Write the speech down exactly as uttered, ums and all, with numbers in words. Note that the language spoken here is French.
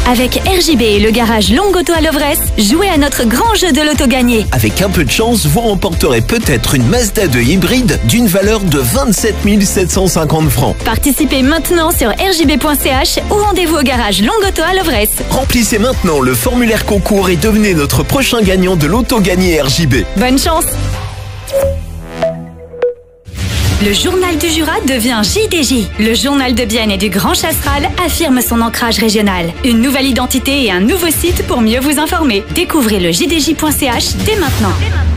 Avec R J B et le garage Longue Auto à Lovresse, jouez à notre grand jeu de l'auto gagné. Avec un peu de chance, vous remporterez peut-être une Mazda deux hybride d'une valeur de vingt-sept mille sept cent cinquante francs. Participez maintenant sur r j b point c h ou rendez-vous au garage Longue Auto à Lovresse. Remplissez maintenant le formulaire concours et devenez notre prochain gagnant de l'auto gagné R J B. Bonne chance! Le journal du Jura devient J D J. Le journal de Bienne et du Grand Chasseral affirme son ancrage régional. Une nouvelle identité et un nouveau site pour mieux vous informer. Découvrez le j d j point c h dès maintenant.